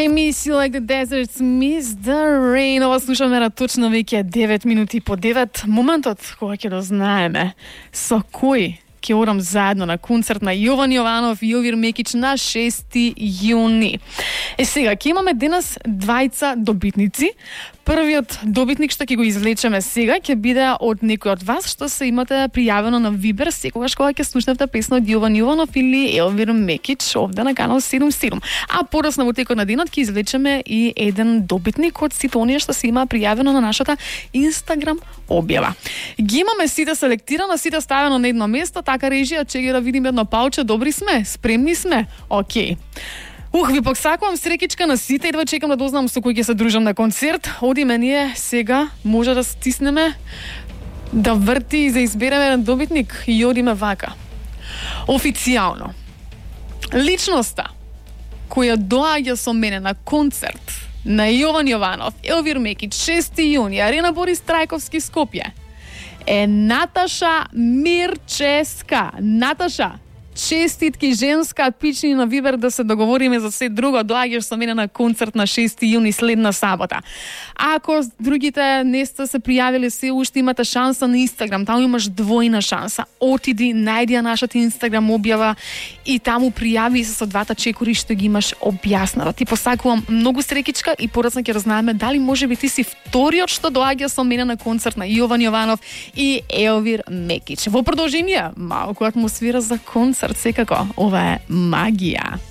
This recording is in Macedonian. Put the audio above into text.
Miss You Like the Deserts, Miss the Rain. Ова слушаме на точно веќе 9 минути по 9. Моментот кога ќе дознаеме со кој ќе одам заедно на концерт на Јован Јованов и Јовир Мекич на 6 јуни. Сега, ќе имаме денес двајца добитници. Првиот добитник што ќе го извлечеме сега ќе биде од некој од вас што се имате пријавено на Вибер секогаш кога ќе слушнете песна од Јован Јованов или Јовир Мекич овде на канал 77. А подоцна во текот на денот ќе извлечеме и еден добитник од сите оние што се има пријавено на нашата Инстаграм објава. Ги имаме сите селектирано, сите ставено на едно место, така режија, че ги да видиме едно пауче, добри сме, спремни сме. Океј. Ви посакувам среќичка на сите и да чекам да дознам со кој ќе се дружам на концерт. Одиме ние сега, може да стиснеме, да врти и да избереме еден добитник и одиме вака. Официјално. Личноста која доаѓа со мене на концерт на Јован Јованов, Јовир Мекич, 6 јуни, Арена Борис Трајковски, Скопје, е Наташа Мирческа. Наташа, честитки, женска, пични на Вибер да се договориме за се друго. Доаѓаш со мене на концерт на 6 јуни следна сабота. Ако другите не сте се пријавили, се уште имате шанса на Инстаграм. Таму имаш двојна шанса. Отиди, најди ја нашата Инстаграм објава и таму пријави се со двата чекори што ги имаш објаснато. Ти посакувам многу среќичка и подоцна ќе разнаеме дали можеби ти си вториот што доаѓа со мене на концерт на Јован Јованов и Јовир Мекич. Во продолжение, малку атмосфера за концерт, секако, ова е магија.